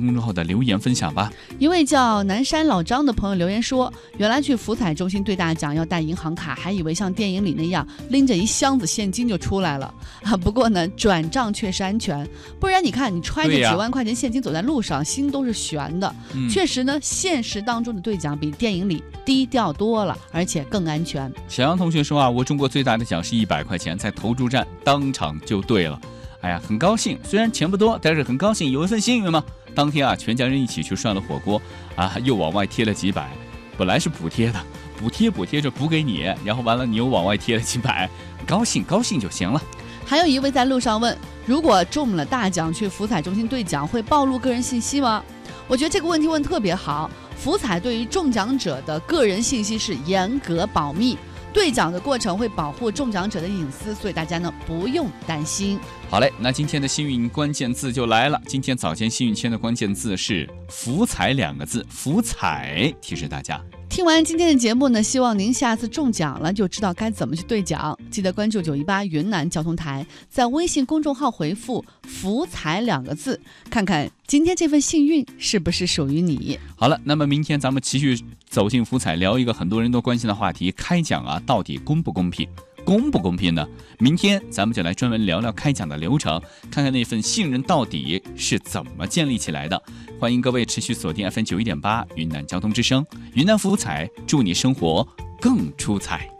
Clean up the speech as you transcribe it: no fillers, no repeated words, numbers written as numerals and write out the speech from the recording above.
公众号的留言分享吧。 一位叫南山老张的朋友留言说，原来去福彩中心兑大奖要带银行卡，还以为像电影里那样拎着一箱子现金就出来了不过呢，转账确实安全，不然你看你揣着几万块钱现金走在路上，心都是悬的。确实呢，现实当中的兑奖比电影里低调多了，而且更安全。 小杨同学说我中过最大的奖是100块钱，在投注站当场就兑了。哎呀，很高兴，虽然钱不多，但是很高兴，有一份幸运嘛。当天全家人一起去涮了火锅又往外贴了几百，本来是补贴的，补贴着补给你，然后完了你又往外贴了几百，高兴就行了。 还有一位在路上问，如果中了大奖去福彩中心兑奖，会暴露个人信息吗？我觉得这个问题问特别好。福彩对于中奖者的个人信息是严格保密，兑奖的过程会保护中奖者的隐私，所以大家呢不用担心。 好嘞，那今天的幸运关键字就来了。今天早间幸运签的关键字是福彩2个字，福彩提示大家。 听完今天的节目呢，希望您下次中奖了就知道该怎么去兑奖。记得关注918云南交通台，在微信公众号回复福彩2个字，看看今天这份幸运是不是属于你。 好了，那么明天咱们继续走进福彩，聊一个很多人都关心的话题，开奖到底公不公平？公不公平呢？明天咱们就来专门聊聊开奖的流程，看看那份信任到底是怎么建立起来的。欢迎各位持续锁定 FM91.8 云南交通之声，云南福彩，祝你生活更出彩。